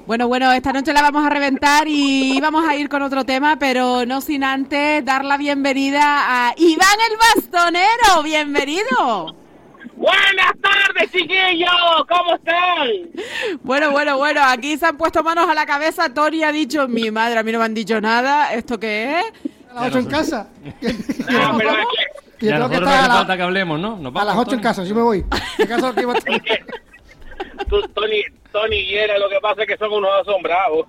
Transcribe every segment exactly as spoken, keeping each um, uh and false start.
Bueno, bueno, esta noche la vamos a reventar y vamos a ir con otro tema, pero no sin antes dar la bienvenida a Iván el Bastonero. ¡Bienvenido! Buenas tardes, chiquillos, ¿cómo están? Bueno, bueno, bueno, aquí se han puesto manos a la cabeza. Tony ha dicho, mi madre, a mí no me han dicho nada. ¿Esto qué es? A las ocho en casa. No, pero es que, Yo Ya creo que nosotros no está hace a, la- falta que hablemos, ¿no? Nos a vamos, las ocho en Tony. casa, yo me voy. ¿Qué caso que iba a- es que tú, Tony, Tony y Yera, lo que pasa es que son unos asombrados.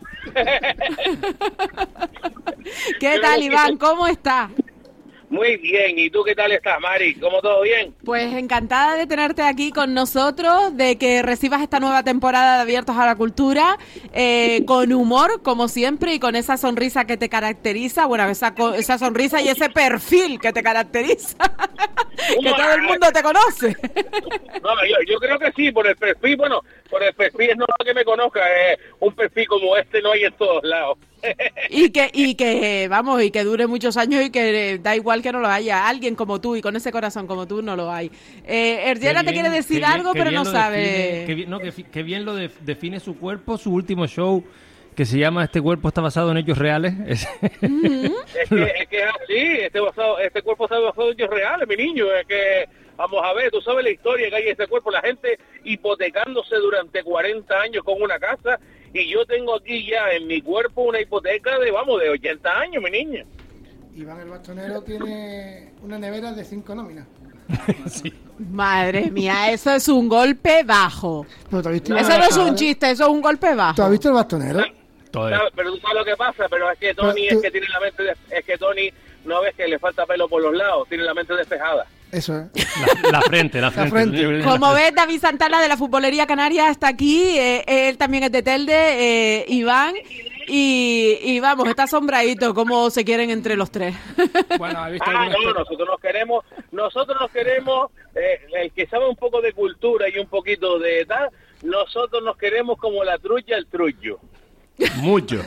¿Qué tal, Iván? ¿Cómo está? Muy bien, ¿y tú qué tal estás, Mari? ¿Cómo todo bien? Pues encantada de tenerte aquí con nosotros, de que recibas esta nueva temporada de Abiertos a la Cultura, eh, con humor, como siempre, y con esa sonrisa que te caracteriza, bueno, esa, co- esa sonrisa y ese perfil que te caracteriza, que todo el mundo te conoce. No, yo, yo creo que sí, por el perfil, bueno, por el perfil es normal que me conozca, eh, un perfil como este no hay en todos lados. Y que, y que, vamos, y que dure muchos años y que eh, da igual que no lo haya. Alguien como tú y con ese corazón como tú no lo hay. Eh, Erdiera te Qué quiere bien, decir qué bien, algo, qué pero bien no lo sabe. define, qué bien, no, que, fi- qué bien lo def- define su cuerpo, su último show, que se llama Este cuerpo está basado en hechos reales. Es- Es que, es que es así, este, basado, este cuerpo está basado en hechos reales, mi niño, es que, vamos a ver, tú sabes la historia que hay en este cuerpo, la gente hipotecándose durante cuarenta años con una casa, y yo tengo aquí ya en mi cuerpo una hipoteca de, vamos, de ochenta años, mi niña. Iván el Bastonero tiene una nevera de cinco nóminas. Sí. Madre mía, eso es un golpe bajo. Pero ¿tú has visto, Eso no es un chiste, eso es un golpe ¿Tú has bajo. visto el Bastonero? Todo ¿Sabes? Pero tú sabes lo que pasa, pero es que Tony Pero tú- es que tiene la mente, de- es que Tony no ves que le falta pelo por los lados, tiene la mente despejada. Eso es. La, la frente, la frente. frente. Como ves, David Santana de la Futbolería Canaria está aquí, eh, él también es de Telde, eh, Iván, y, y vamos, está asombradito como se quieren entre los tres. Bueno, ¿has visto Ah, alguna no, espe- nosotros nos queremos, nosotros nos queremos, eh, el que sabe un poco de cultura y un poquito de edad, nosotros nos queremos como la trulla el trullo. Mucho.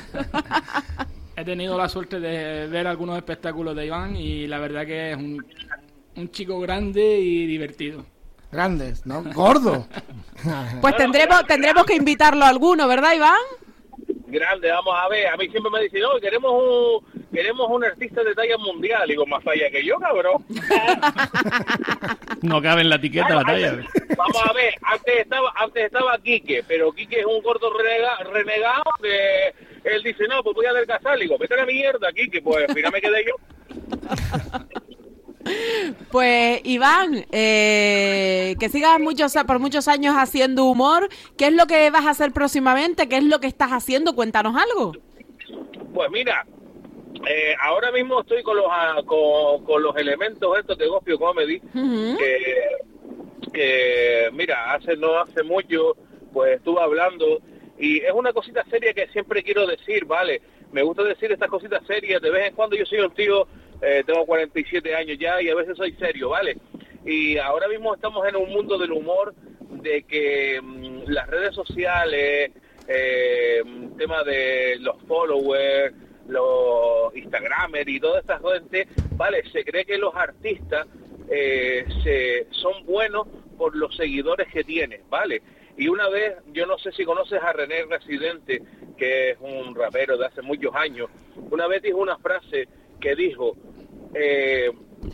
He tenido la suerte de ver algunos espectáculos de Iván y la verdad que es un, un chico grande y divertido. Grandes, ¿no? Gordo. Pues tendremos, tendremos que invitarlo a alguno, ¿verdad, Iván? Grande, vamos a ver, a mí siempre me dicen, no, queremos un, queremos un artista de talla mundial, digo, más allá que yo, cabrón. No cabe en la etiqueta la talla. Vamos a ver, antes estaba, antes estaba Quique, pero Quique es un gordo renega- renegado que él dice, no, pues voy a adelgazar, digo, vete a la mierda, Quique, pues al final me quedé yo. Pues Iván, eh, que sigas muchos, por muchos años haciendo humor. ¿Qué es lo que vas a hacer próximamente? ¿Qué es lo que estás haciendo? Cuéntanos algo. Pues mira, eh, ahora mismo estoy con los ah, con, con los elementos estos de Gospio Comedy, Ujú. que, que mira, hace no hace mucho, pues estuve hablando, y es una cosita seria que siempre quiero decir, ¿vale? Me gusta decir estas cositas serias, de vez en cuando yo soy un tío, eh, tengo cuarenta y siete años ya, y a veces soy serio, ¿vale? Y ahora mismo estamos en un mundo del humor, de que mmm, las redes sociales, eh, tema de los followers, los Instagramers y toda esta gente, vale, se cree que los artistas eh, se, son buenos por los seguidores que tienen, vale. Y una vez, yo no sé si conoces a René Residente, que es un rapero de hace muchos años, una vez dijo una frase que dijo, eh,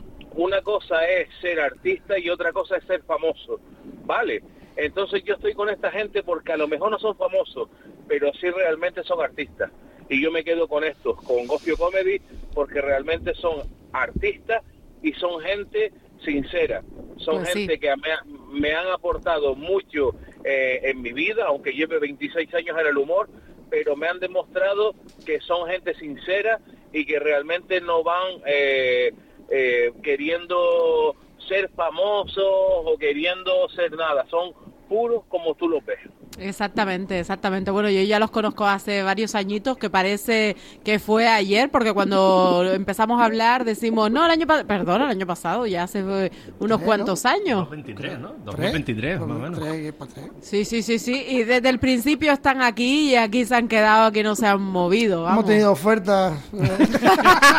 una cosa es ser artista y otra cosa es ser famoso, vale. Entonces yo estoy con esta gente porque a lo mejor no son famosos, pero sí realmente son artistas. Y yo me quedo con estos, con Gospio Comedy, porque realmente son artistas y son gente sincera. Son Pues sí. gente que me, me han aportado mucho eh, en mi vida, aunque lleve veintiséis años en el humor, pero me han demostrado que son gente sincera y que realmente no van eh, eh, queriendo ser famosos o queriendo ser nada. Son puros como tú los ves. Exactamente, exactamente. Bueno, yo ya los conozco hace varios añitos, que parece que fue ayer, porque cuando empezamos a hablar decimos, no, el año pasado, perdón, el año pasado, ya hace eh, unos ¿no? cuantos años. dos mil veintitrés, ¿no? dos mil veintitrés, más o menos. Tres, para tres. Sí, sí, sí, sí, y desde el principio están aquí y aquí se han quedado, aquí no se han movido, vamos. Hemos tenido ofertas. eh,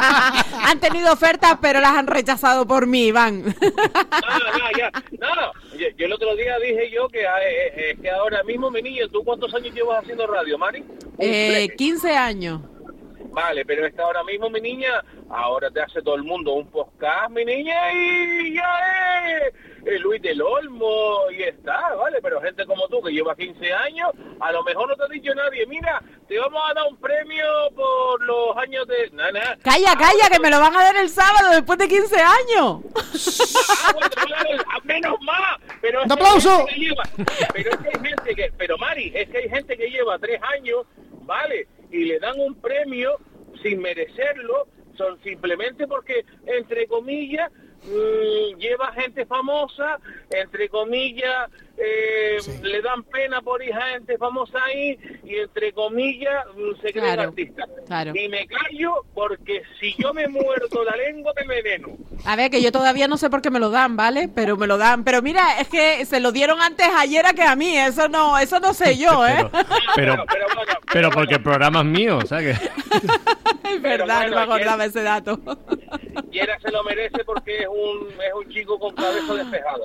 Han tenido ofertas, pero las han rechazado por mí, Iván. No, no, ya, no, Yo, yo el otro día dije yo que, eh, eh, que ahora mismo, mi niño, ¿tú cuántos años llevas haciendo radio, Mari? Eh, quince años. Vale, pero es que ahora mismo, mi niña, ahora te hace todo el mundo un podcast, mi niña, y ya es eh, Luis del Olmo, y está, ¿vale? Pero gente como tú, que lleva quince años, a lo mejor no te ha dicho nadie, mira, te vamos a dar un premio por los años de... Nah, nah. Calla, calla, que me lo van a dar el sábado después de quince años. Ah, bueno, claro, menos más. Pero ¡Un aplauso! Que lleva, pero es que hay gente que... Pero, Mari, es que hay gente que lleva tres años, ¿vale? Y le dan un premio sin merecerlo, son simplemente porque, entre comillas, mmm, lleva gente famosa, entre comillas, eh, Sí. le dan pena por ir a gente famosa ahí, y entre comillas, mmm, se creen Claro, artistas. claro. Y me callo porque si yo me muerdo la lengua me enveneno. A ver, que yo todavía no sé por qué me lo dan, ¿vale? Pero me lo dan. Pero mira, es que se lo dieron antes ayer a que a mí. Eso no, eso no sé yo, ¿eh? Pero, Bueno, pero bueno, pero pero porque el bueno. programa es mío, ¿sabes? Es Pero verdad, bueno, no me acordaba ayer- ese dato. Yera se lo merece porque es un es un chico con cabeza despejada.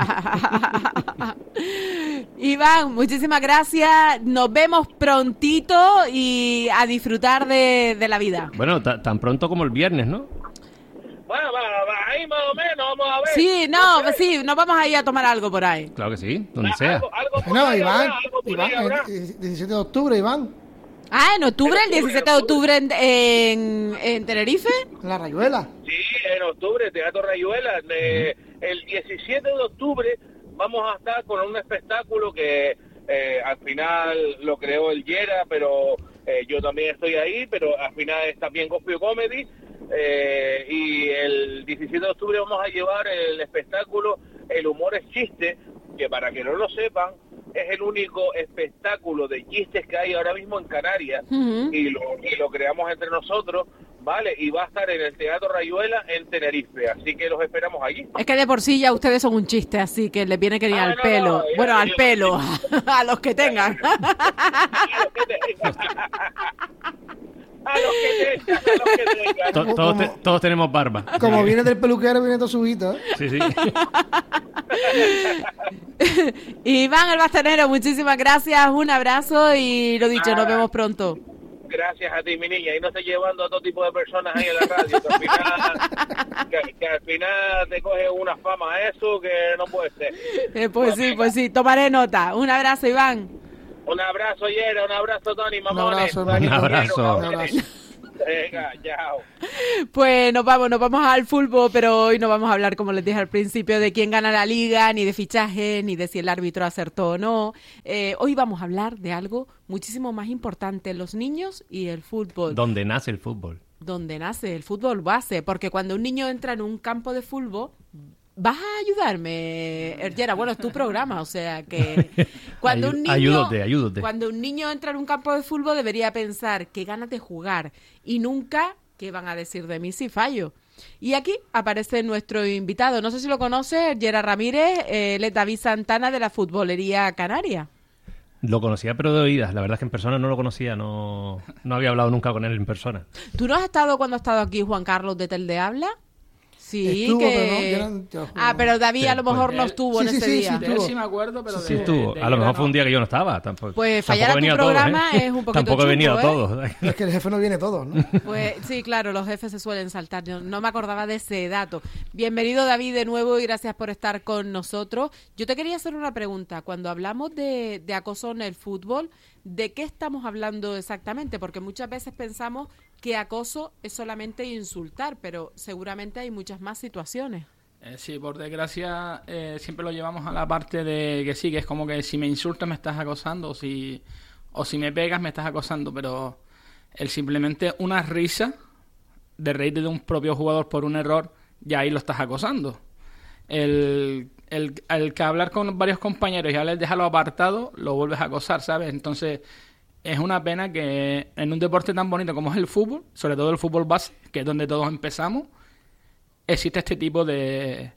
Iván, muchísimas gracias. Nos vemos prontito y a disfrutar de, de la vida. Bueno, ta- tan pronto como el viernes, ¿no? Bueno, va, va, ahí más o menos, vamos a ver. Sí, no, sé. sí, nos vamos a ir a tomar algo por ahí. Claro que sí, donde Ah, sea. Algo, algo por Bueno, ahí Iván, habrá, algo por Iván, ahí habrá. el diecisiete de octubre, Iván, Ah, en octubre, el diecisiete de octubre en, en, en Tenerife. en la Rayuela. Sí, en octubre, Teatro Rayuela. De- el diecisiete de octubre vamos a estar con un espectáculo que eh, al final lo creó el Yera, pero eh, yo también estoy ahí, pero al final es también Gospel Comedy. Eh, y el diecisiete de octubre vamos a llevar el espectáculo El humor es chiste, que para que no lo sepan, es el único espectáculo de chistes que hay ahora mismo en Canarias. Ujú. y, lo, y lo creamos entre nosotros, ¿vale? Y va a estar en el Teatro Rayuela en Tenerife, así que los esperamos allí. Es que de por sí ya ustedes son un chiste, así que les viene que ir Ah, al no, pelo. no, ya, bueno, ya, al ya. pelo, a los que tengan. A los que tengan, a los que tengan. To- todos, te- todos tenemos barba. Como viene del peluquero, viene todo subito, ¿eh? Sí, sí. Iván el Bastonero, muchísimas gracias, un abrazo y lo dicho, nos vemos pronto. Gracias a ti, mi niña, y no estés llevando a todo tipo de personas ahí en la radio, que al final, que, que al final te coge una fama eso que no puede ser. Eh, pues sí, pues sí, tomaré nota. Un abrazo, Iván. Un abrazo, Yera, un abrazo, Tony, mamones. abrazo, hermanito. Un abrazo. Un abrazo. Venga, chao. Pues nos vamos, nos vamos al fútbol, pero hoy no vamos a hablar, como les dije al principio, de quién gana la liga, ni de fichaje, ni de si el árbitro acertó o no. Eh, hoy vamos a hablar de algo muchísimo más importante, los niños y el fútbol. Donde nace el fútbol. Donde nace el fútbol base, porque cuando un niño entra en un campo de fútbol, vas a ayudarme, Ergera, bueno, es tu programa, o sea que cuando un Ayu- niño ayúdate, ayúdate. cuando un niño entra en un campo de fútbol debería pensar qué ganas de jugar y nunca qué van a decir de mí si fallo. Y aquí aparece nuestro invitado, no sé si lo conoces, Ergera Ramírez, eh, él es David Santana de la Futbolería Canaria. Lo conocía, pero de oídas. La verdad es que en persona no lo conocía. No, no había hablado nunca con él en persona. ¿Tú no has estado cuando ha estado aquí Juan Carlos de Tel de Habla? Sí, Estuvo, que... pero no, yo no- yo no- Ah, pero David Sí, a lo mejor pues. no estuvo Sí, en sí, ese sí, día. sí, De él sí me acuerdo, pero Sí de, estuvo. de A lo mejor Yera fue un no. día que yo no estaba. Tampoco, Pues tampoco fallar a tu venía a todos, programa ¿eh? es un poquito Tampoco he venido a chungo, ¿eh? todos. Es que el jefe no viene todos, ¿no? Pues sí, claro, los jefes se suelen saltar. Yo no me acordaba de ese dato. Bienvenido, David, de nuevo y gracias por estar con nosotros. Yo te quería hacer una pregunta. Cuando hablamos de, de acoso en el fútbol, ¿de qué estamos hablando exactamente? Porque muchas veces pensamos que acoso es solamente insultar, pero seguramente hay muchas más situaciones. Eh, sí, por desgracia eh, siempre lo llevamos a la parte de que sí, que es como que si me insultas me estás acosando o si, o si me pegas me estás acosando, pero el simplemente una risa de reírte de un propio jugador por un error, ya ahí lo estás acosando. El, el, el que hablar con varios compañeros y hablar dejarlo apartado, lo vuelves a acosar, ¿sabes? Entonces es una pena que en un deporte tan bonito como es el fútbol, sobre todo el fútbol base, que es donde todos empezamos, existe este tipo de,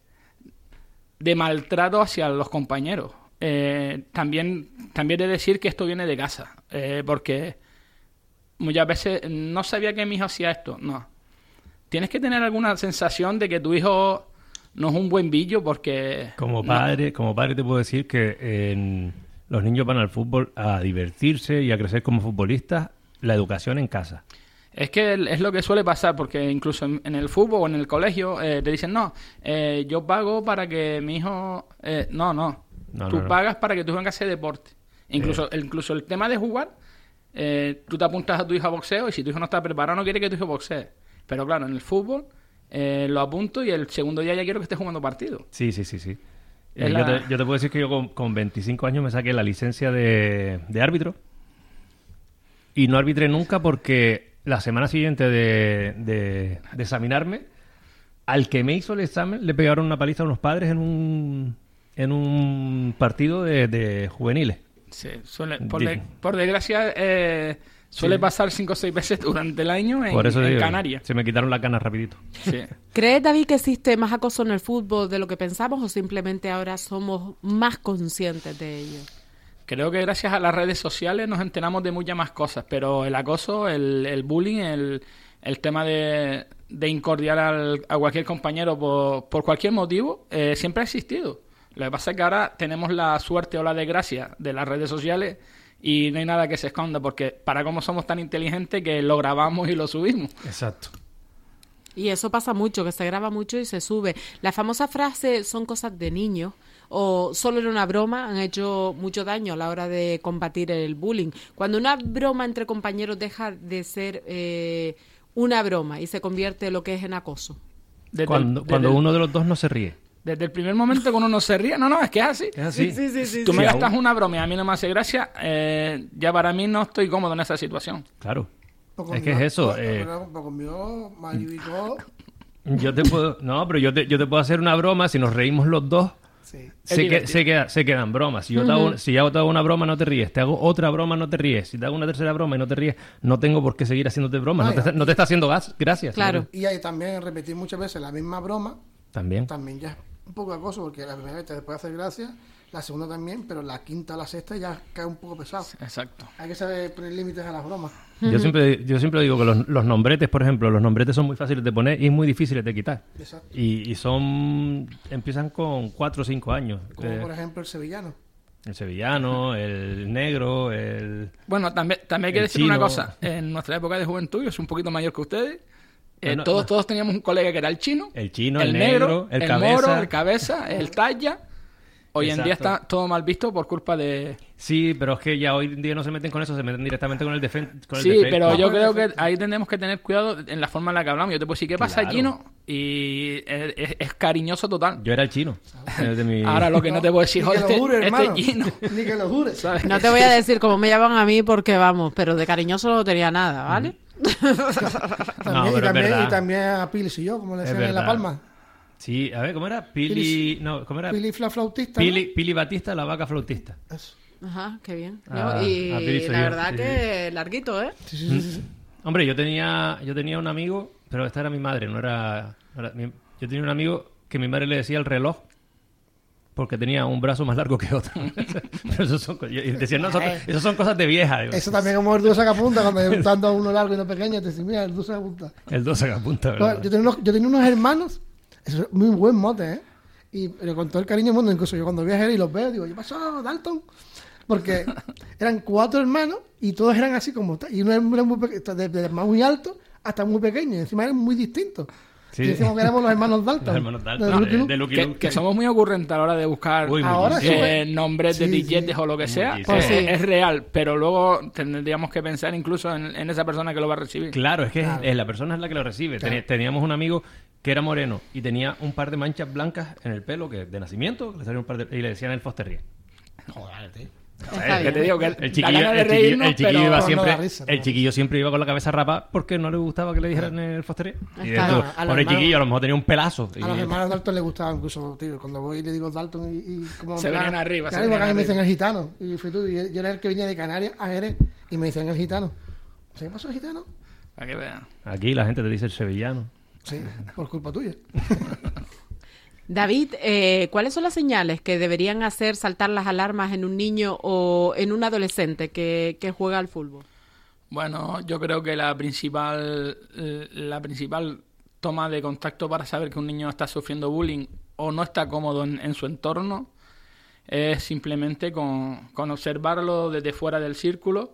de maltrato hacia los compañeros. Eh, también, también he de decir que esto viene de casa, eh, porque muchas veces no sabía que mi hijo hacía esto. No. Tienes que tener alguna sensación de que tu hijo no es un buen billo porque... Como no- padre, como padre te puedo decir que en- los niños van al fútbol a divertirse y a crecer como futbolistas, la educación en casa. Es que es lo que suele pasar, porque incluso en, en el fútbol o en el colegio eh, te dicen, no, eh, yo pago para que mi hijo... eh, no, no, No, tú no, no. pagas para que tu hijo venga a hacer deporte. Incluso, el, incluso el tema de jugar, eh, tú te apuntas a tu hijo a boxeo y si tu hijo no está preparado no quiere que tu hijo boxee. Pero claro, en el fútbol eh, lo apunto y el segundo día ya quiero que esté jugando partido. Sí, sí, sí, sí. Es Eh, la- yo, te, yo te puedo decir que yo con, con veinticinco años me saqué la licencia de, de árbitro y no arbitré nunca porque la semana siguiente de, de- de examinarme, al que me hizo el examen le pegaron una paliza a unos padres en un, en un partido de, de juveniles. Sí, suele, por, Di- de- por desgracia, eh, suele Sí. pasar cinco o seis veces durante el año en, Por eso en digo, Canarias. se me quitaron las ganas rapidito. Sí. ¿Crees, David, que existe más acoso en el fútbol de lo que pensamos o simplemente ahora somos más conscientes de ello? Creo que gracias a las redes sociales nos enteramos de muchas más cosas, pero el acoso, el, el bullying, el, el tema de, de incordiar al- a cualquier compañero por, por cualquier motivo, eh, siempre ha existido. Lo que pasa es que ahora tenemos la suerte o la desgracia de las redes sociales y no hay nada que se esconda, porque para cómo somos tan inteligentes que lo grabamos y lo subimos. Exacto. Y eso pasa mucho, que se graba mucho y se sube. La famosa frase son cosas de niños o solo era una broma, han hecho mucho daño a la hora de combatir el bullying. Cuando una broma entre compañeros deja de ser eh, una broma y se convierte en lo que es en acoso. Desde Cuando, el, cuando desde el- uno de los dos no se ríe. desde el primer momento que uno no se ríe, no, no, es que es así. Es así. Sí, sí, sí, Tú me Sí, gastas aún- una broma y a mí no me hace gracia, eh, ya para mí no estoy cómodo en esa situación. Claro. Pues Es que es conmigo- eso. pues, eh, pero- pues conmigo, Mario y todo, yo te puedo... No, pero yo te, yo te puedo hacer una broma si nos reímos los dos. sí. Es Se, que, divertido. se, queda- se quedan bromas. Si yo, te hago, si yo te hago una broma, no te ríes. Te hago otra broma, no te ríes. Si te hago una tercera broma y no te ríes, no tengo por qué seguir haciéndote bromas. Ah, No te, ya. está- no te está haciendo gas, gracias. Claro. Y ahí también repetir muchas veces la misma broma, También. también ya es un poco de acoso, porque la primera vez te puede hacer gracia, la segunda también, pero la quinta o la sexta ya cae un poco pesado. Exacto. Hay que saber poner límites a las bromas. Yo siempre, yo siempre digo que los, los nombretes, por ejemplo, los nombretes son muy fáciles de poner y muy difíciles de quitar. Exacto. Y, y son... Empiezan con cuatro o cinco años. Como Eh, por ejemplo el sevillano. el sevillano, el negro, el... Bueno, también, también hay que El decir una chino. cosa. En nuestra época de juventud, yo soy un poquito mayor que ustedes, eh, No, no, todos, no. todos teníamos un colega que era el chino, El chino, el negro, el cabeza. moro, el cabeza, el talla. Hoy en día Exacto. está todo mal visto por culpa de... Sí, pero es que ya hoy en día no se meten con eso, se meten directamente con el, defen con el Sí, defecto. pero yo Con el creo que defecto. ahí tenemos que tener cuidado en la forma en la que hablamos. Yo te puedo decir, ¿qué pasa, Claro. chino? Y es, es- es cariñoso total. Yo era el chino. Desde mi- Ahora lo que no te puedo decir, Ni que joder, lo este, jure, este hermano. chino. Ni que lo jure. ¿sabes? No te voy a decir cómo me llaman a mí porque vamos, pero de cariñoso no tenía nada, ¿vale? También, pero y, es también, verdad. y también a Pilis y yo, como le Es decían en La verdad. Palma. Sí, a ver, ¿cómo era? Pili... No, ¿cómo era? Pili la flautista. ¿no? Pili, Pili Batista, la vaca flautista. Eso. Ajá, qué bien. Ah, y a Piri soy la yo, verdad sí, que larguito, ¿eh? Sí, sí, sí, sí, sí. Hombre, yo tenía, yo tenía un amigo, pero esta era mi madre, no era... no era- mi- yo tenía un amigo que mi madre le decía el reloj porque tenía un brazo más largo que otro. Pero eso son, co- y decían, no, son, eso son cosas de vieja. Digo, Eso también como el dúo sacapunta, cuando estando a uno largo y uno pequeño, te dicen, mira, el dúo sacapunta. El dos sacapunta, Bueno, ¿verdad? yo, tenía unos, yo tenía unos hermanos, eso es muy buen mote, ¿eh? Y pero con todo el cariño del mundo, incluso yo cuando viajé y los veo, digo, ¿qué pasó, Dalton? Porque eran cuatro hermanos y todos eran así como... Y uno era muy pequeño, desde más muy alto hasta muy pequeño, y encima eran muy distintos. Sí. Y decíamos que éramos los hermanos Dalton. Los hermanos Dalton, de de- Lucky Luke. de Lucky Que, Luke. que somos muy ocurrentes a la hora de buscar Uy, Ahora muchísimo. sí, eh, nombres de Sí, billetes sí. o lo que sea. Muchísimo. Pues Sí. es real, pero luego tendríamos que pensar incluso en, en esa persona que lo va a recibir. Claro, es que Claro. es- la persona es la que lo recibe. Claro. Teni- Teníamos un amigo que era moreno y tenía un par de manchas blancas en el pelo que de nacimiento le salía un par de, y le decían el Foster Ríe. Joder, tío. Está Que bien. te digo que El da chiquillo, ganas de el chiquillo- reírnos, el chiquillo pero- iba no siempre, da risa, no el da chiquillo siempre iba con la cabeza rapada porque no le gustaba que le dijeran el Foster Ríe. Y Está tú, bien. A los pobre hermanos- chiquillo, a lo mejor tenía un pelazo. Y- A los hermanos Dalton les gustaba incluso, tío, cuando voy y le digo Dalton y... y como Se en plan- venían arriba, se Claro, porque a venían mí me dicen arriba. el gitano. Y fui tú, y yo yo era el que venía de Canarias a Jerez y me decían el gitano. ¿Sabes qué pasó el gitano? Para que vean. Aquí la gente te dice el sevillano. Sí, por culpa tuya. David, eh, ¿cuáles son las señales que deberían hacer saltar las alarmas en un niño o en un adolescente que, que juega al fútbol? Bueno, yo creo que la principal, eh, la principal toma de contacto para saber que un niño está sufriendo bullying o no está cómodo en, en su entorno es simplemente con, con observarlo desde fuera del círculo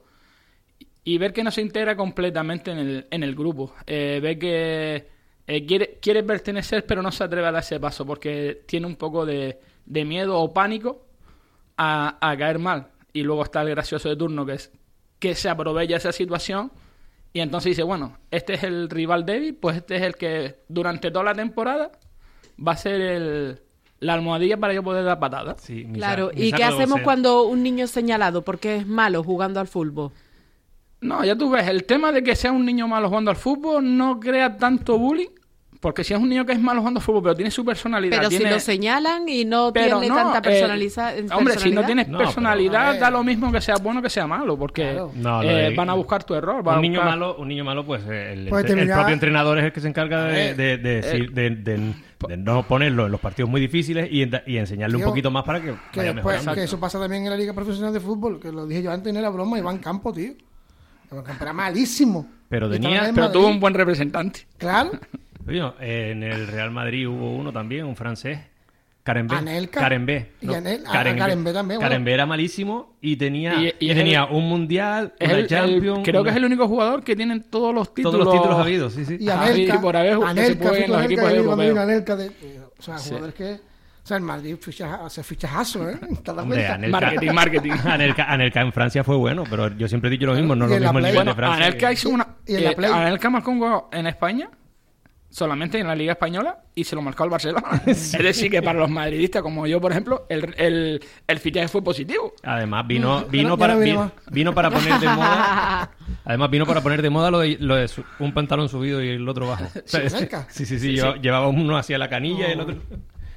y ver que no se integra completamente en el, en el grupo. Eh, ve que eh, quiere, quiere pertenecer pero no se atreve a dar ese paso porque tiene un poco de, de miedo o pánico a, a caer mal. Y luego está el gracioso de turno que es que se aprovecha de esa situación y entonces dice, bueno, este es el rival débil, pues este es el que durante toda la temporada va a ser el, la almohadilla para yo poder dar patadas. Sí, mi Claro, sa- mi ¿y saco qué de hacemos boxeo. cuando un niño es señalado porque es malo jugando al fútbol? No, ya tú ves, el tema de que sea un niño malo jugando al fútbol no crea tanto bullying, porque si es un niño que es malo jugando al fútbol, pero tiene su personalidad, Pero tiene... si lo señalan y no Pero tiene no, tanta eh, personaliza- hombre, si no personalidad. tienes No, pero, personalidad, a ver. da lo mismo que sea bueno que sea malo, porque Claro. No, lo eh, de- van a buscar tu error. van a Un niño buscar- malo, un niño malo, pues eh, el, Puede entre- el terminar- propio entrenador es el que se encarga A de, ver. de, de, decir- de- de- de no ponerlo en los partidos muy difíciles y, en- y enseñarle un Tío, poquito más para que Que, vaya después, mejorando. que eso pasa también en la Liga Profesional de Fútbol, que lo dije yo antes, no era broma, Iván Campo, tío. Iván Campo era malísimo. Pero Y tenía- estaba en Pero Madrid. tuvo un buen representante. Claro. Oye, eh, en el Real Madrid hubo uno también, un francés, Karembé. Anelka. Karembé. Y Anel- ah, Karembé también, bueno. Karembé era malísimo y tenía, Y- y, y es tenía el- un mundial, Es una el- el- Champions. creo que una- es el único jugador que tiene todos los títulos. todos los títulos habidos, sí, sí. Y Ah, Anelka, sí, por haber- que se Anelka, juegue en los Anelka, equipos que cuando vino europeos. Anelka de, o sea, Sí. jugadores que, o sea, el Madrid ficha, hace fichajazo, ¿eh? ¿Te das Hombre, cuenta? Anelka, Marketing, marketing. Anelka, Anelka en Francia fue bueno, pero yo siempre he dicho lo mismo, no Y lo en la mismo el Play- nivel Bueno, de Francia. Anelka que- hizo una. Y en la eh, Play. Anelka marcó un gol en España, solamente en la Liga Española, y se lo marcó al Barcelona. Es decir, que para los madridistas, como yo, por ejemplo, el, el, el fichaje fue positivo. Además vino Mm, vino ya no- para ya no viene vi- más. vino para poner de moda además vino para poner de moda lo de, lo de su- un pantalón subido y el otro bajo. O sea, Sí, es- Anelka. sí, sí, sí, lleva- llevaba uno hacia la canilla y el otro.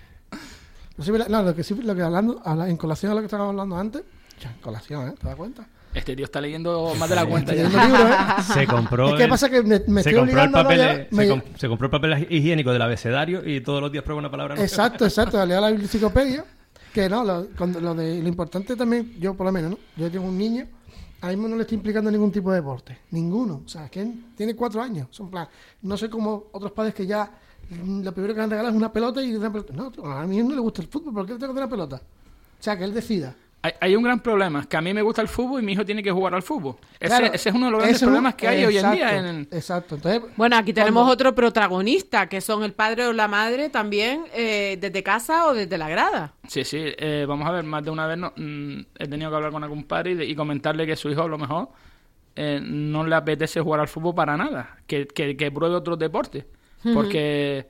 No, sí, no, lo que sí, lo que hablando, habla- en colación a lo que estábamos hablando antes, ya, en colación, ¿eh? ¿Te das cuenta? Este tío está leyendo más de la cuenta Estoy ya. leyendo libros, ¿eh? Se compró Es que el- pasa que me, me se estoy compró el obligando a no papel leer- se, me- com- se compró el papel higiénico del abecedario y todos los días prueba una palabra nueva. Exacto, exacto, lea la enciclopedia. Que no, lo, cuando- lo, de, lo importante también, yo por lo menos, ¿no? Yo tengo un niño, ahora mismo no le estoy implicando ningún tipo de deporte, ninguno. O sea, es que él tiene cuatro años. Son plan, no sé como otros padres que ya mm, lo primero que le han regalado es una pelota y una pelota. No, a mí no le gusta el fútbol, ¿por qué le tengo que dar una pelota? O sea, que él decida. Hay, hay un gran problema, que a mí me gusta el fútbol y mi hijo tiene que jugar al fútbol. Ese, Claro, ese es uno de los grandes ese es un- problemas que hay hoy en día. exacto, En, Exacto, entonces... Bueno, aquí tenemos cuando- otro protagonista, que son el padre o la madre también, eh, desde casa o desde la grada. Sí, sí, eh, vamos a ver, más de una vez no, mm, he tenido que hablar con algún padre y, de- y comentarle que su hijo a lo mejor eh, no le apetece jugar al fútbol para nada, que, que, que pruebe otros deportes, porque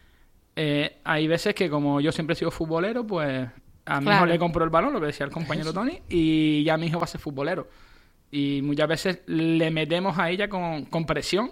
eh, hay veces que como yo siempre he sido futbolero, pues a mi Claro. hijo le compro el balón, lo que decía el compañero Tony, y ya mi hijo va a ser futbolero. Y muchas veces le metemos a ella con, con presión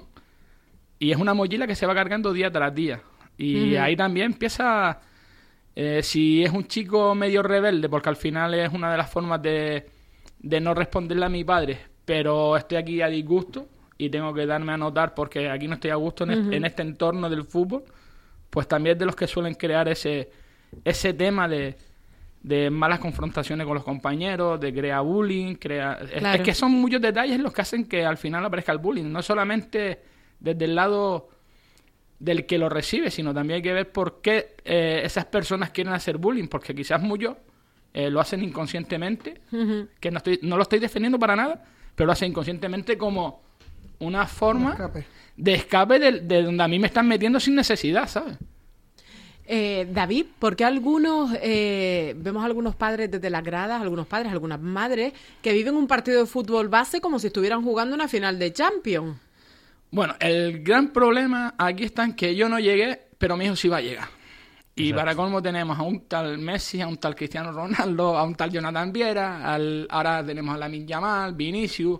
y es una mochila que se va cargando día tras día. Y Ujú. ahí también empieza... Eh, si es un chico medio rebelde, porque al final es una de las formas de, de no responderle a mi padre, pero estoy aquí a disgusto y tengo que darme a notar porque aquí no estoy a gusto en, este, en este entorno del fútbol, pues también es de los que suelen crear ese, ese tema de, de malas confrontaciones con los compañeros, de crear bullying, crea... es- Claro. es que son muchos detalles los que hacen que al final aparezca el bullying, no solamente desde el lado del que lo recibe, sino también hay que ver por qué eh, esas personas quieren hacer bullying, porque quizás muchos eh, lo hacen inconscientemente, Ujú. que no estoy no lo estoy defendiendo para nada, pero lo hacen inconscientemente como una forma Escape. de escape de, de donde a mí me están metiendo sin necesidad, ¿sabes? Eh, David, ¿por qué algunos, eh, vemos algunos padres desde las gradas, algunos padres, algunas madres, que viven un partido de fútbol base como si estuvieran jugando una final de Champions? Bueno, el gran problema aquí está en que yo no llegué, pero mi hijo sí va a llegar. Y Exacto. para colmo tenemos a un tal Messi, a un tal Cristiano Ronaldo, a un tal Jonathan Viera, al, ahora tenemos a Lamine Yamal, Vinicius,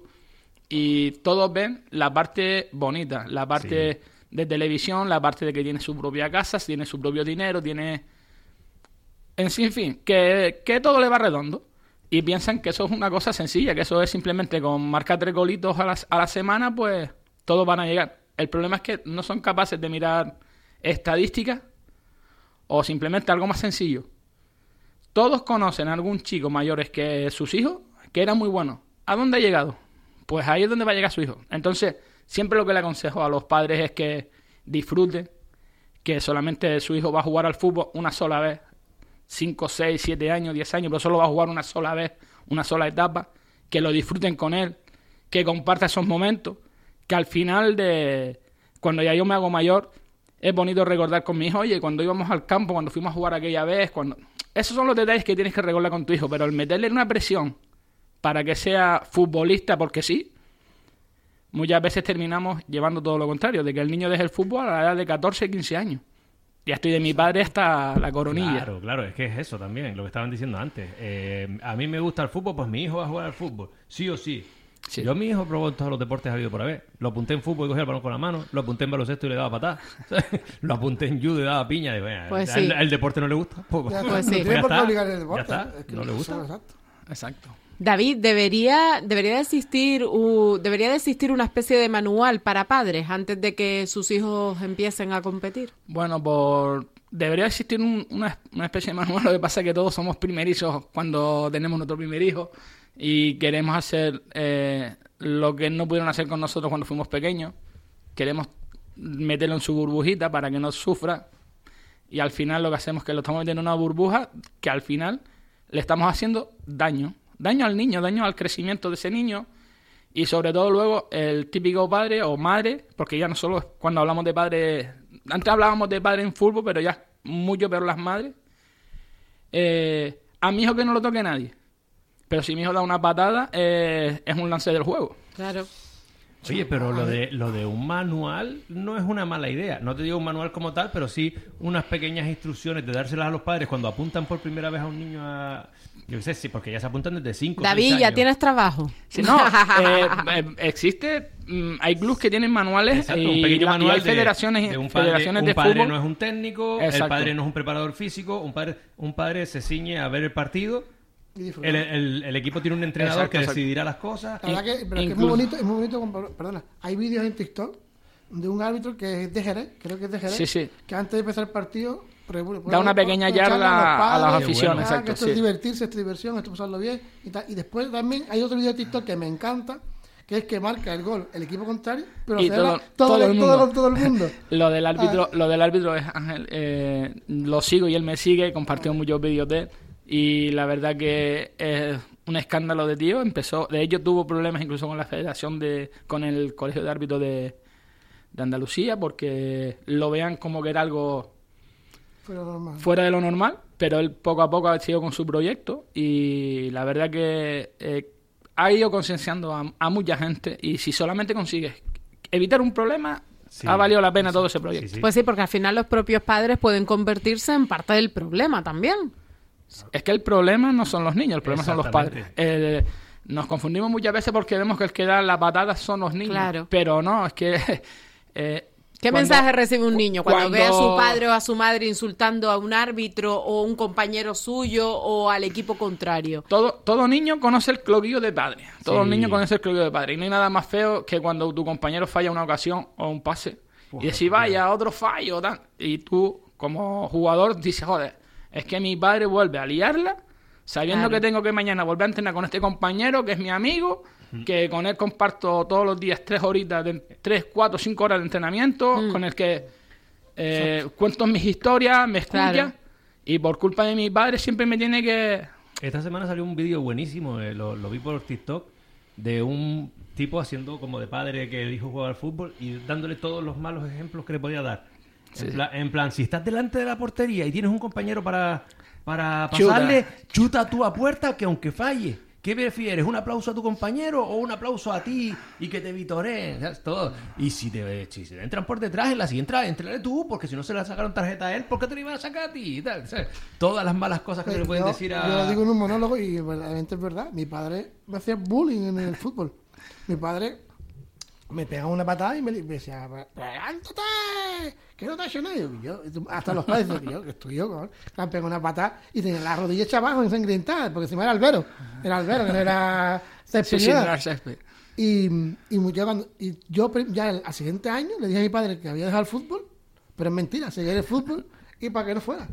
y todos ven la parte bonita, la parte de televisión, la parte de que tiene su propia casa, tiene su propio dinero, tiene... En sí, en fin, que, que todo le va redondo. Y piensan que eso es una cosa sencilla, que eso es simplemente con marcar tres golitos a la, a la semana, pues todos van a llegar. El problema es que no son capaces de mirar estadísticas o simplemente algo más sencillo. Todos conocen a algún chico mayores que sus hijos que era muy bueno. ¿A dónde ha llegado? Pues ahí es donde va a llegar su hijo. Entonces, siempre lo que le aconsejo a los padres es que disfruten que solamente su hijo va a jugar al fútbol una sola vez, cinco, seis, siete años, diez años, pero solo va a jugar una sola vez, una sola etapa, que lo disfruten con él, que comparta esos momentos, que al final de cuando ya yo me hago mayor, es bonito recordar con mi hijo, oye, cuando íbamos al campo, cuando fuimos a jugar aquella vez, cuando esos son los detalles que tienes que recordar con tu hijo, pero el meterle una presión para que sea futbolista porque sí, muchas veces terminamos llevando todo lo contrario, de que el niño deje el fútbol a la edad de catorce, quince años. Ya estoy de mi padre hasta la coronilla. Claro, claro, es que es eso también, lo que estaban diciendo antes. Eh, a mí me gusta el fútbol, pues mi hijo va a jugar al fútbol, sí o sí. Sí. Yo mi hijo probó todos los deportes habido por haber. Lo apunté en fútbol y cogía el balón con la mano. Lo apunté en baloncesto y le daba patadas. Lo apunté en judo y le daba piña. Y, bueno, pues el, sí. el deporte no le gusta. Pues, Ya, pues no sí. tiene ya por qué está, obligar el deporte. ya está, Es que no le gusta. eso, exacto. Exacto. David, debería debería de existir u- debería de existir una especie de manual para padres antes de que sus hijos empiecen a competir. Bueno, por debería existir un- una, una especie de manual. Lo que pasa es que todos somos primerizos cuando tenemos nuestro primer hijo y queremos hacer eh, lo que no pudieron hacer con nosotros cuando fuimos pequeños. Queremos meterlo en su burbujita para que no sufra y al final lo que hacemos es que lo estamos metiendo en una burbuja que al final le estamos haciendo daño. Daño al niño, daño al crecimiento de ese niño y sobre todo luego el típico padre o madre, porque ya no solo es cuando hablamos de padre, antes hablábamos de padre en fútbol, pero ya es mucho peor las madres. Eh, a mi hijo que no lo toque nadie, pero si mi hijo da una patada eh, es un lance del juego. Claro. Oye, pero lo de lo de un manual no es una mala idea. No te digo un manual como tal, pero sí unas pequeñas instrucciones de dárselas a los padres cuando apuntan por primera vez a un niño a... Yo qué sé, sí, porque ya se apuntan desde cinco David, seis ya años. tienes trabajo. Si no, eh, eh, existe, mm, hay clubs que tienen manuales Exacto, y, un pequeño la- y manual hay federaciones, de, de un padre, federaciones un de padre fútbol. no es un técnico, Exacto. el padre no es un preparador físico, un padre, un padre se ciñe a ver el partido, Y disfrutar. el, el- el equipo tiene un entrenador Exacto, que exacto. decidirá las cosas. La verdad que, pero es, que es Incluso- muy bonito, es muy bonito, con- perdona, hay vídeos en TikTok de un árbitro que es de Jerez, creo que es de Jerez, Sí, sí. que antes de empezar el partido pre- Da una pequeña yarda a las padres, aficiones, ah, exacto, que esto sí. es divertirse, esto es diversión, esto es pasarlo bien y, tal. Y después también hay otro vídeo de TikTok que me encanta, que es que marca el gol el equipo contrario, pero Y se todo- va todo, todo el, el todo, mundo. todo el mundo. Lo del árbitro, Ah. lo del árbitro es Ángel, eh, lo sigo y él me sigue, compartió muchos vídeos de él y la verdad que es un escándalo de tío. Empezó, de hecho tuvo problemas incluso con la federación de, con el colegio de árbitros de, de Andalucía porque lo vean como que era algo Pero normal. fuera de lo normal, pero él poco a poco ha sido con su proyecto y la verdad que eh, ha ido concienciando a, a mucha gente y si solamente consigues evitar un problema, Sí, ha valido la pena sí, todo ese sí, proyecto. sí. Pues sí, porque al final los propios padres pueden convertirse en parte del problema también. Es que el problema no son los niños, el problema son los padres. Exactamente. Eh, nos confundimos muchas veces porque vemos que el que da la patada son los niños, Claro. pero no, es que... eh, ¿Qué cuando- mensaje recibe un niño cuando, cuando- ve a su padre o a su madre insultando a un árbitro o un compañero suyo o al equipo contrario? Todo, todo niño conoce el cloquillo de padre. Todo Sí. niño conoce el cloquillo de padre. Y no hay nada más feo que cuando tu compañero falla una ocasión o un pase. Uf, y decir, vaya, otro fallo. Tal. Y tú, como jugador, dices, joder, es que mi padre vuelve a liarla sabiendo Claro. que tengo que mañana volver a entrenar con este compañero que es mi amigo, que con él comparto todos los días tres horitas, de, tres, cuatro, cinco horas de entrenamiento, Mm. con el que eh, cuento mis historias, me escucha. Claro. Y por culpa de mi padre siempre me tiene que... Esta semana salió un vídeo buenísimo, eh, lo, lo vi por TikTok, de un tipo haciendo como de padre que el hijo jugaba al fútbol y dándole todos los malos ejemplos que le podía dar. En, pla- en plan, si estás delante de la portería y tienes un compañero para, para Chuta. pasarle, chuta tú a puerta que aunque falle. ¿Qué prefieres? ¿Un aplauso a tu compañero o un aplauso a ti y que te vitoreen? ¿Sabes? Todo. Y si te, si te entran por detrás, en la siguiente entrada, entrale tú, porque si no se le sacaron tarjeta a él, ¿por qué te la iban a sacar a ti? Y tal, ¿sabes? Todas las malas cosas que se le pueden yo, decir a... yo lo digo en un monólogo y verdaderamente es verdad. Mi padre me hacía bullying en el fútbol. Mi padre me pegaba una patada y me, me decía, ¡levántate! Que no te ha hecho nada. Y yo, hasta los padres decían que yo, que estoy yo, cabrón. Me pegó una patada y tenía la rodilla hecha abajo ensangrentada, porque encima era Albero. Era Albero, que no era Sí, sí, Céspedes. no era Shakespeare. Y, y, mu- yo cuando- y yo pre- ya el, al siguiente año le dije a mi padre que había dejado el fútbol, pero es mentira, seguía en el fútbol y para que no fuera.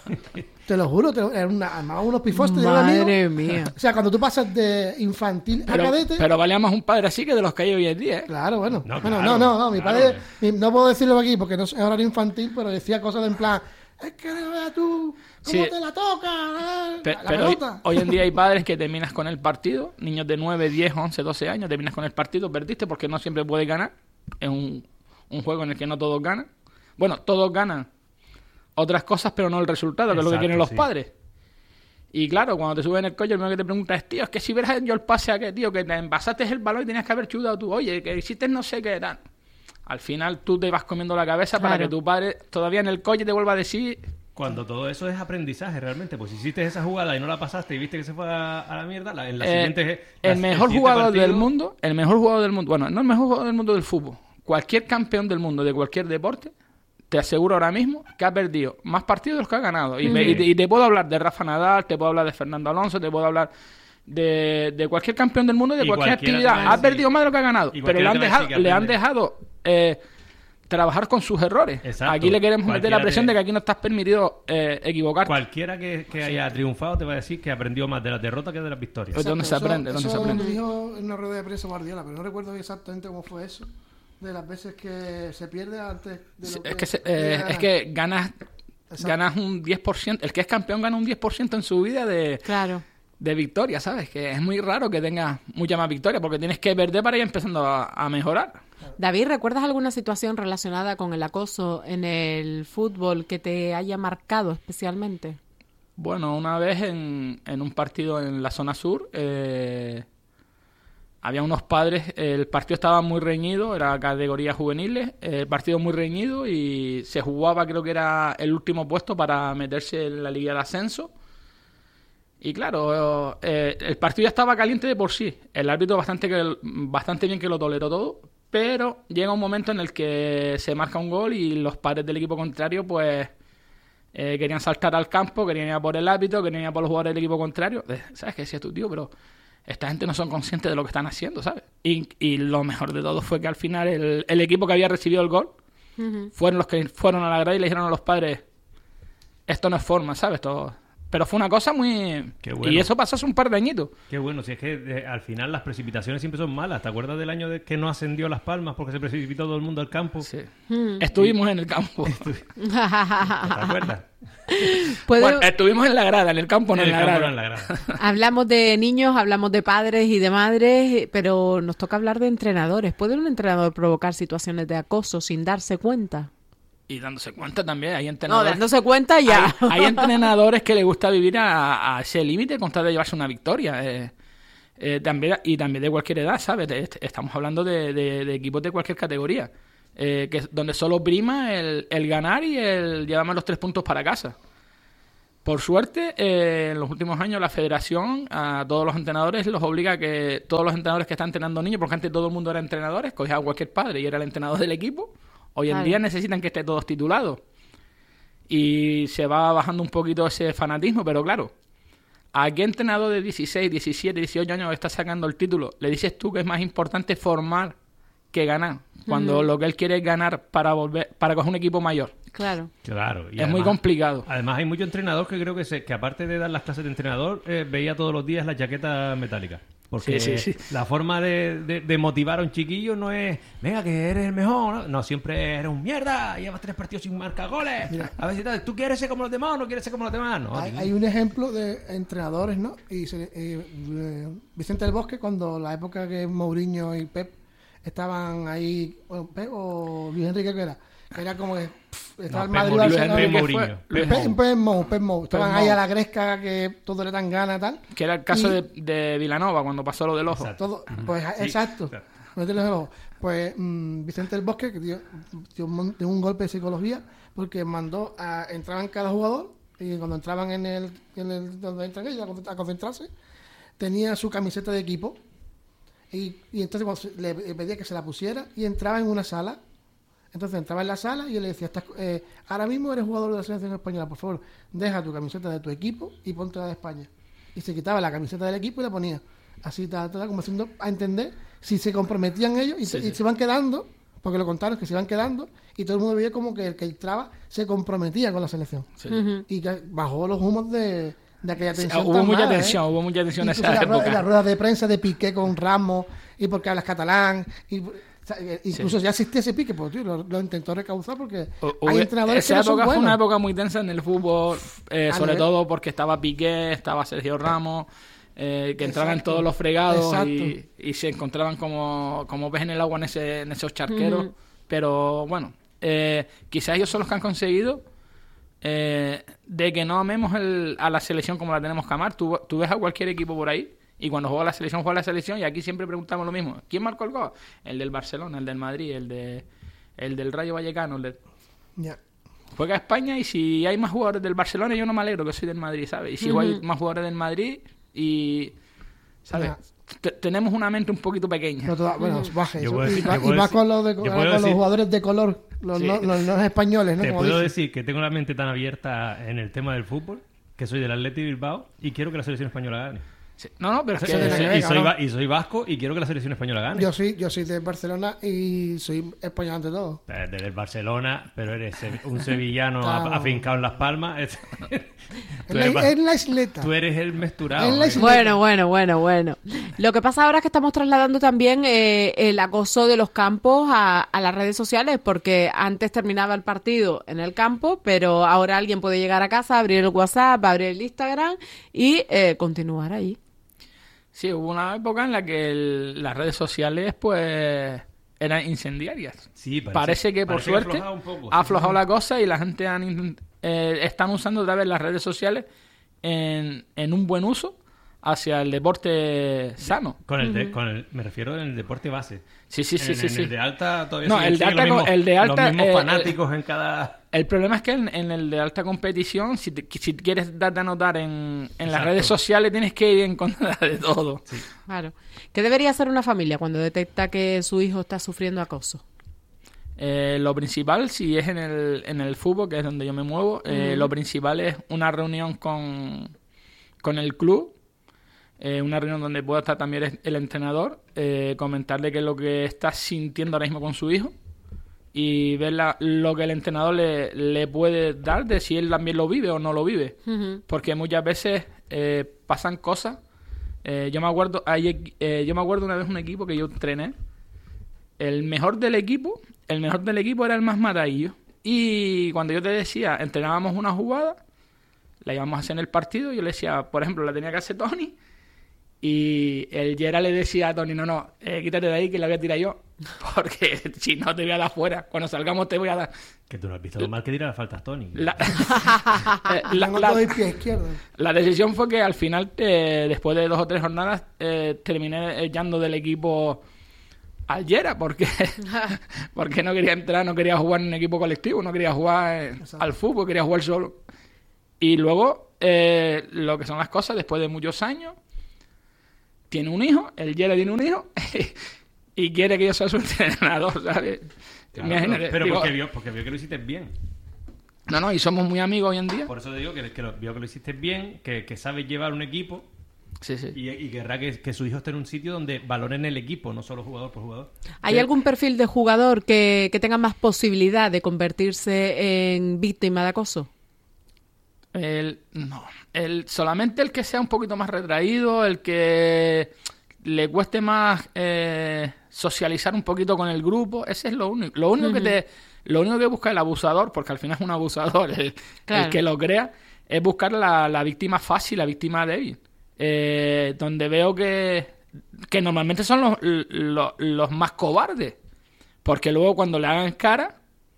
Te lo juro, te lo, era una, además unos pifos te llevan Madre amigos. mía. O sea, cuando tú pasas de infantil Pero, a cadete... pero valía más un padre así que de los que hay hoy en día, ¿eh? Claro, bueno. No, bueno, claro, no, no, no, mi claro. padre, mi- no puedo decirlo aquí porque no es horario infantil, pero decía cosas de en plan, es que no veas tú, ¿cómo Sí. te la toca? Pe- La, la pero hoy, pelota. hoy en día hay padres que terminas con el partido, niños de nueve, diez, once, doce años, terminas con el partido, perdiste porque no siempre puedes ganar. Es un, un juego en el que no todos ganan. Bueno, todos ganan otras cosas, pero no el resultado, que es lo que Exacto, quieren los sí. padres. Y claro, cuando te suben el coche, lo primero que te preguntas es, tío, es que si hubieras yo el pase a que, tío, que te envasaste el balón y tenías que haber chutado tú, oye, que hiciste no sé qué tal. Al final tú te vas comiendo la cabeza para Claro. que tu padre todavía en el coche te vuelva a decir... Cuando todo eso es aprendizaje realmente, pues si hiciste esa jugada y no la pasaste y viste que se fue a, a la mierda, la- en la Eh, siguiente... la- el mejor siguiente jugador partido- del mundo, el mejor jugador del mundo, bueno, no el mejor jugador del mundo del fútbol, cualquier campeón del mundo de cualquier deporte, te aseguro ahora mismo que ha perdido más partidos de los que ha ganado. Y, me- y te, y te puedo hablar de Rafa Nadal, te puedo hablar de Fernando Alonso, te puedo hablar de, de cualquier campeón del mundo de Y cualquier cualquiera actividad. te va a Ha decir- perdido más de lo que ha ganado, y pero le cualquiera han te va a dejado, decir que le han aprende. dejado eh, trabajar con sus errores. Exacto. Aquí le queremos meter Cualquiera la presión te- de que aquí no estás permitido eh, equivocarte. Cualquiera que, que haya triunfado te va a decir que aprendió más de las derrotas que de las victorias. Pues, ¿dónde se Exacto, aprende? Eso, ¿Dónde se eso aprende? lo dijo en una rueda de prensa Guardiola, pero no recuerdo exactamente cómo fue eso. De las veces que se pierde antes de Sí, lo que... es que, se- de eh, ganar. es que ganas, Exacto. ganas un diez por ciento. El que es campeón gana un diez por ciento en su vida de, Claro. de victoria, ¿sabes? Que es muy raro que tengas mucha más victoria porque tienes que perder para ir empezando a, a mejorar. David, ¿recuerdas alguna situación relacionada con el acoso en el fútbol que te haya marcado especialmente? Bueno, una vez en, en un partido en la zona sur, eh, había unos padres, el partido estaba muy reñido, era categoría juveniles, el partido muy reñido y se jugaba, creo que era el último puesto para meterse en la Liga de Ascenso. Y claro, eh, el partido ya estaba caliente de por sí, el árbitro bastante, que, bastante bien que lo toleró todo, pero llega un momento en el que se marca un gol y los padres del equipo contrario pues... Eh, querían saltar al campo, querían ir a por el árbitro, querían ir a por los jugadores del equipo contrario. Eh, ¿Sabes qué decías tú, tío? Pero esta gente no son conscientes de lo que están haciendo, ¿sabes? Y, y lo mejor de todo fue que al final el, el equipo que había recibido el gol Ujú. fueron los que fueron a la grada y le dijeron a los padres, esto no es forma, ¿sabes? Esto... Pero fue una cosa muy... Qué bueno. Y eso pasó hace un par de añitos. Qué bueno, si es que eh, al final las precipitaciones siempre son malas. ¿Te acuerdas del año de que no ascendió Las Palmas porque se precipitó todo el mundo al campo? Sí. Mm. Estuvimos en el campo. ¿Te acuerdas? ¿Puedo- Bueno, estuvimos en la grada, en el campo no en, el la campo, grada. no en la grada. Hablamos de niños, hablamos de padres y de madres, pero nos toca hablar de entrenadores. ¿Puede un entrenador provocar situaciones de acoso sin darse cuenta? Y dándose cuenta también, hay No, entrenadores... dándose cuenta ya. Hay, hay entrenadores que les gusta vivir a, a ese límite con tal de llevarse una victoria. Eh, eh, también, y también de cualquier edad, ¿sabes? Est- Estamos hablando de, de- de equipos de cualquier categoría. Eh, que, donde solo prima el, el ganar y el llevarme los tres puntos para casa. Por suerte, eh, en los últimos años la federación a todos los entrenadores los obliga a que todos los entrenadores que están entrenando niños, porque antes todo el mundo era entrenadores, cogía a cualquier padre y era el entrenador del equipo. Hoy en Claro. día necesitan que esté todos titulados. Y se va bajando un poquito ese fanatismo, pero claro, ¿a qué entrenador de dieciséis, diecisiete, dieciocho años está sacando el título? Le dices tú que es más importante formar que ganar, cuando Ujú. lo que él quiere es ganar para volver para coger un equipo mayor. Claro. Claro. y Es muy complicado. Además hay mucho entrenador que creo que, se, que aparte de dar las clases de entrenador, eh, veía todos los días la chaqueta metálica. Porque Sí, sí, sí. la forma de, de- de motivar a un chiquillo no es, venga, que eres el mejor. No, no siempre eres un mierda, llevas tres partidos sin marcar goles. Mira. A ver si tal, tú quieres ser como los demás o no quieres ser como los demás. No, Hay, tío. hay un ejemplo de entrenadores, ¿no? Y se- eh, eh, Vicente del Bosque, cuando la época que Mourinho y Pep estaban ahí, bueno, Pep o Luis Enrique, que era, que era como que pff, estaba No, el Pep Madrid Mourinho, Barcelona, Pep Enrique Mourinho. fue- Pep Pep, Mou. Pep Mou, Pep Mou. Estaban Pep ahí Mou. a la gresca que todo le dan gana tal. Que era el caso Y- de, de Vilanova cuando pasó lo del ojo. Exacto. Todo, pues Sí, exacto. claro. Mételo en el ojo. Pues mm, Vicente del Bosque, que dio, dio un, mon- dio un golpe de psicología, porque mandó a entraban cada jugador, y cuando entraban en el, en el donde entran ellos a con- a concentrarse, tenía su camiseta de equipo. Y, y entonces cuando se- le, le pedía que se la pusiera y entraba en una sala. Entonces entraba en la sala y yo le decía, "Estás- eh, ahora mismo eres jugador de la selección española, por favor, deja tu camiseta de tu equipo y ponte la de España." Y se quitaba la camiseta del equipo y la ponía. Así, tal, tal, como haciendo a entender si se comprometían ellos y, Sí, y sí. se van quedando porque lo contaron, que se iban quedando y todo el mundo veía como que el que entraba se comprometía con la selección. Sí. Ujú. Y que bajó los humos de, de aquella Sí, tensión. hubo tan mucha mala, tensión, ¿eh? hubo mucha tensión en Incluso esa la rueda, época. la rueda de prensa de Piqué con Ramos, y porque hablas catalán, y, o sea, incluso ya existía ese pique, pues tío, lo, lo intentó recauzar porque O- hay hubo- entrenadores esa que no son época fue buenos. una época muy tensa en el fútbol, eh, A sobre nivel- todo porque estaba Piqué, estaba Sergio Ramos, eh, que entraban Exacto. todos los fregados Exacto. y, y se encontraban como, como ves en el agua en, ese, en esos charqueros. Ujú. Pero bueno, eh, quizás ellos son los que han conseguido eh, de que no amemos el- a la selección como la tenemos que amar. Tú, tú ves a cualquier equipo por ahí y cuando juega la selección, juega la selección, y aquí siempre preguntamos lo mismo. ¿Quién marcó el gol? El del Barcelona, el del Madrid, el de el del Rayo Vallecano, el del... Ya. Juega España, y si hay más jugadores del Barcelona, yo no me alegro, que soy del Madrid, ¿sabes? Y si Ujú. hay más jugadores del Madrid y... ¿sabes? Ya. Te- tenemos una mente un poquito pequeña. Pero toda- bueno, baja Yo eso. puedo Y, decir- va- yo puedo y más decir- con, los, de, yo ahora puedo con los decir- jugadores de color, los, Sí. no, los no españoles, ¿no? Te Como puedo dicen. decir que tengo la mente tan abierta en el tema del fútbol, que soy del Athletic Bilbao y quiero que la selección española gane. Sí. No, no, pero es Eso que... tiene que y, ver, soy, cabrón. va- y soy vasco y quiero que la selección española gane. Yo soy, yo soy de Barcelona y soy español ante todo. Eh, Desde el Barcelona, pero eres se- un sevillano Claro. a- afincado en Las Palmas. Es- En tú, eres, la, va- en la isleta. tú eres el mesturado. En la eh. isla- Bueno, bueno, bueno, bueno. Lo que pasa ahora es que estamos trasladando también eh, el acoso de los campos a, a las redes sociales, porque antes terminaba el partido en el campo, pero ahora alguien puede llegar a casa, abrir el WhatsApp, abrir el Instagram y eh, continuar ahí. Sí, hubo una época en la que el- las redes sociales, pues, eran incendiarias. Sí, parece, Parece que, por parece suerte, ha aflojado un poco. ha aflojado la cosa y la gente han intent- eh, están usando otra vez las redes sociales en, en un buen uso hacia el deporte sano. Con el, de- con el, me refiero en el deporte base. Sí, sí, sí, en, sí. en sí. el de alta todavía No, siguen- el de siguen alta los co- mismos, el de alta, los mismos eh, fanáticos en cada... El problema es que en, en el de alta competición, si, te- si quieres darte a notar en, en las Exacto. redes sociales, tienes que ir en contra de todo. Claro. ¿Qué debería hacer una familia cuando detecta que su hijo está sufriendo acoso? Eh, lo principal, si es en el, en el fútbol, que es donde yo me muevo, eh, Ujú. lo principal es una reunión con, con el club, eh, una reunión donde pueda estar también el, el entrenador, eh, comentarle qué es lo que está sintiendo ahora mismo con su hijo y ver la- lo que el entrenador le, le puede dar de si él también lo vive o no lo vive. Ujú. Porque muchas veces eh, pasan cosas. Eh, yo me acuerdo hay equi- eh, yo me acuerdo una vez un equipo que yo entrené. El mejor del equipo, el mejor del equipo era el más matadillo. Y cuando yo te decía, entrenábamos una jugada, la íbamos a hacer en el partido, yo le decía, por ejemplo, la tenía que hacer Tony, y el Yera le decía a Tony, no, no, eh, quítate de ahí que la voy a tirar yo, porque si no te voy a dar fuera, cuando salgamos te voy a dar. Que tú no has visto lo mal que tira las faltas, Tony. La, Eh, la- Tengo la- todo el pie izquierdo. la decisión fue que al final, eh, después de dos o tres jornadas, eh, terminé echando del equipo al Yera, porque, porque no quería entrar, no quería jugar en un equipo colectivo, no quería jugar eh, al fútbol, quería jugar solo. Y luego, eh, lo que son las cosas, después de muchos años, tiene un hijo, el Yera tiene un hijo, y quiere que yo sea su entrenador, ¿sabes? Claro, Imagínate, pero pero digo, porque, vio, porque vio que lo hiciste bien. no, no, y somos muy amigos hoy en día. Por eso te digo que, que lo, vio que lo hiciste bien, que, que sabes llevar un equipo Sí, sí. y, y querrá que, que su hijo esté en un sitio donde valoren el equipo, no solo jugador por jugador. ¿Hay Sí. algún perfil de jugador que, que tenga más posibilidad de convertirse en víctima de acoso? El, no, el, solamente el que sea un poquito más retraído, el que le cueste más eh, socializar un poquito con el grupo, ese es lo único. Lo único que te, lo único que busca el abusador, porque al final es un abusador, el, Claro. el que lo crea, es buscar la, la víctima fácil, la víctima débil. Eh, donde veo que, que normalmente son los, los, los más cobardes, porque luego cuando le hagan cara,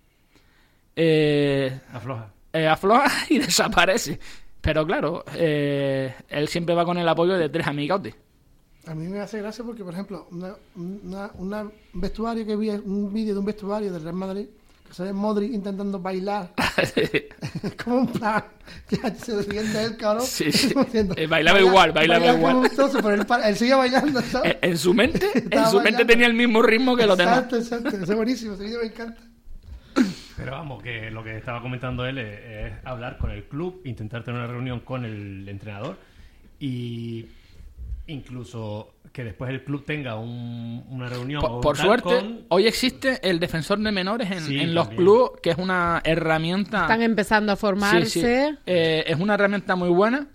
eh, Afloja. eh, afloja y desaparece. Pero claro, eh, él siempre va con el apoyo de tres amigotes. A mí me hace gracia porque, por ejemplo, una, una, una- un vestuario que vi, un vídeo de un vestuario del Real Madrid, que se ve Modric intentando bailar, como un plan, que se defiende el cabrón. Sí, sí. como diciendo, Eh, bailaba igual, bailaba baila igual. como un trozo, pero él, pa- él sigue bailando, ¿sabes? En, en su mente, en Estaba su mente bailando. tenía el mismo ritmo que los demás. Exacto, exacto. Eso es buenísimo, ese vídeo me encanta. Pero vamos, que lo que estaba comentando él es, es hablar con el club, intentar tener una reunión con el entrenador y incluso que después el club tenga un, una reunión. Por, o por tal suerte, con... hoy existe el defensor de menores en, Sí, en los también. clubes, que es una herramienta... Están empezando a formarse. Sí, sí. Eh, es una herramienta muy buena,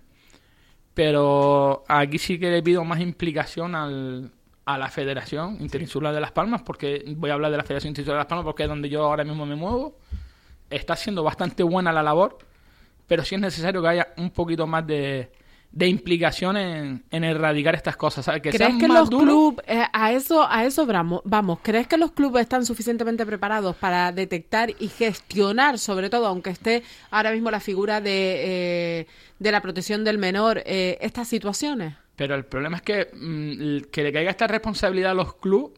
pero aquí sí que le pido más implicación al, a la Federación Interinsular de Las Palmas, porque voy a hablar de la Federación Interinsular de Las Palmas porque es donde yo ahora mismo me muevo. Está siendo bastante buena la labor, pero sí es necesario que haya un poquito más de, de implicación en, en erradicar estas cosas, ¿sabes? Que ¿Crees sean que más los duros. clubes, eh, a eso, a eso vamos, vamos, ¿crees que los clubes están suficientemente preparados para detectar y gestionar, sobre todo, aunque esté ahora mismo la figura de, eh, de la protección del menor, eh, estas situaciones? Pero el problema es que mm, que le caiga esta responsabilidad a los clubes,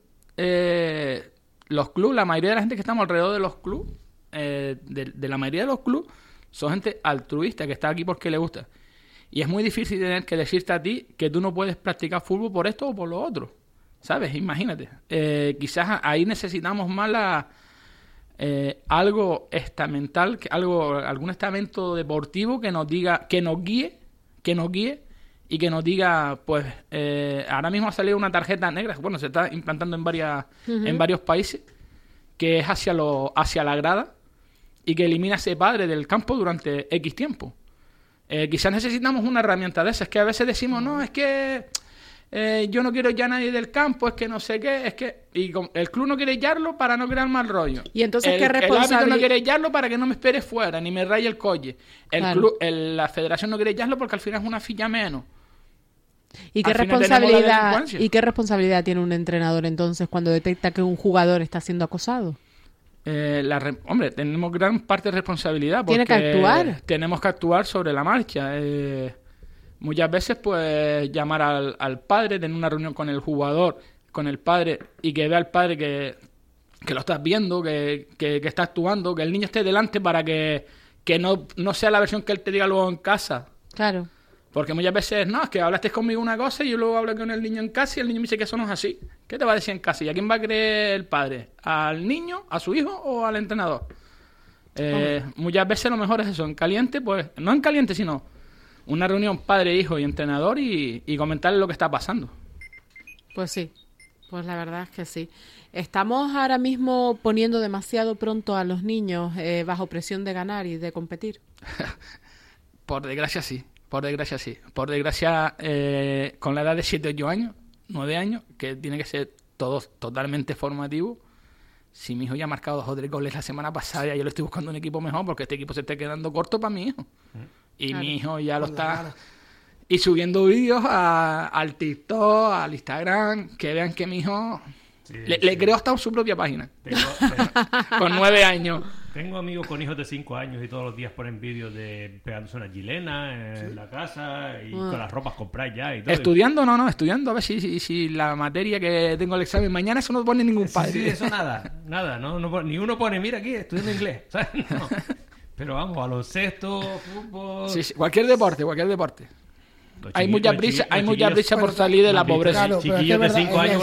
eh, los clubes, la mayoría de la gente que estamos alrededor de los clubes, eh, de, de la mayoría de los clubes, son gente altruista, que está aquí porque le gusta. Y es muy difícil tener que decirte a ti que tú no puedes practicar fútbol por esto o por lo otro. ¿Sabes? Imagínate. Eh, quizás ahí necesitamos más la, eh, algo estamental, que- algo, algún estamento deportivo que nos diga, que nos guíe, que nos guíe y que nos diga, pues, eh, ahora mismo ha salido una tarjeta negra, bueno, se está implantando en varias, Ujú. en varios países, que es hacia lo, hacia la grada y que elimina a ese padre del campo durante X tiempo. Eh, quizás necesitamos una herramienta de esas, que a veces decimos, no, es que eh, yo no quiero ya a nadie del campo, es que no sé qué, es que... Y con- el club no quiere echarlo para no crear mal rollo. Y entonces, el, ¿qué El árbitro responsabili- no quiere echarlo para que no me espere fuera, ni me raye el colle. El Claro. club, el- la federación no quiere echarlo porque al final es una filla menos. ¿Y qué Al final tenemos la responsabilidad delincuencia. y qué responsabilidad tiene un entrenador entonces cuando detecta que un jugador está siendo acosado? Eh, la re- hombre, tenemos gran parte de responsabilidad. Porque Tiene que actuar. Tenemos que actuar sobre la marcha. Eh, muchas veces, pues, llamar al, al padre, tener una reunión con el jugador, con el padre, y que vea al padre que, que lo estás viendo, que, que, que está actuando, que el niño esté delante para que, que no, no sea la versión que él te diga luego en casa. Claro. Porque muchas veces, no, es que hablaste conmigo una cosa y yo luego hablo con el niño en casa y el niño me dice que eso no es así. ¿Qué te va a decir en casa? ¿Y a quién va a creer el padre? ¿Al niño, a su hijo o al entrenador? Eh, muchas veces lo mejor es eso, en caliente, pues, no en caliente, sino una reunión padre, hijo y entrenador y, y comentarle lo que está pasando. Pues sí, pues la verdad es que sí. Estamos ahora mismo poniendo demasiado pronto a los niños eh, bajo presión de ganar y de competir. Por desgracia sí, por desgracia sí. Por desgracia, eh, con la edad de siete, ocho años, nueve años, que tiene que ser todo totalmente formativo. Si mi hijo ya ha marcado dos o tres goles la semana pasada, ya yo le estoy buscando un equipo mejor porque este equipo se está quedando corto para mi hijo. Y Claro. mi hijo ya lo Cuando está... gana. Y subiendo vídeos a- al TikTok, al Instagram, que vean que mi hijo... Sí, le, sí. le creó hasta su propia página, Tengo, tengo- con nueve años. tengo amigos con hijos de cinco años y todos los días ponen vídeos de pegándose una chilena en la casa y Ah. con las ropas compradas ya y todo. Estudiando, no, no, estudiando, a ver si, si, si la materia que tengo el examen mañana, eso no pone ningún Sí, padre. sí, eso nada, nada, no, no pone- ni uno pone, mira aquí, estudiando inglés, ¿sabes? No. Pero vamos, baloncesto, fútbol... Sí, sí, cualquier deporte, cualquier deporte. Los Hay chiqui- mucha los prisa, chiqui- hay los mucha chiquillos- prisa por Bueno, salir de la ¿has visto? pobreza. Claro, pero es que Chiquillos es de verdad, cinco es años